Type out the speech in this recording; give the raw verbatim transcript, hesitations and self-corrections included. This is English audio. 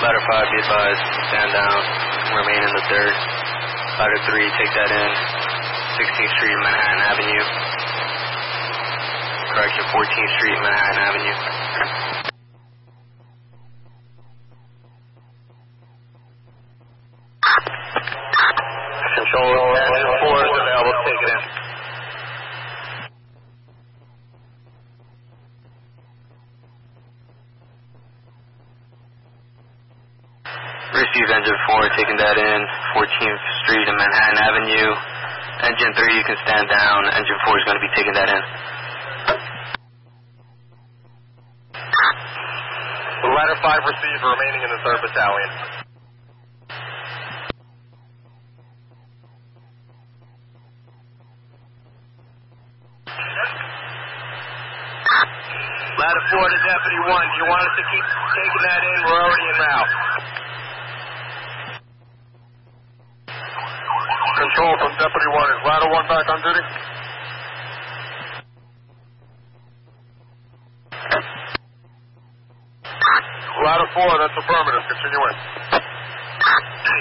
Ladder five, be advised, stand down, remain in the third. Ladder three, take that in, sixteenth Street, Manhattan Avenue. Correction, fourteenth Street, Manhattan Avenue. Control, engine four is available, take it in. Receive engine four, taking that in, fourteenth Street and Manhattan Avenue. Engine three, you can stand down. Engine four is going to be taking that in. Ladder five received, remaining in the third Battalion. Ladder four to Deputy one, do you want us to keep taking that in? We're already en route. Control from Deputy one, is Ladder one back on duty? Ladder four, that's affirmative, continue in.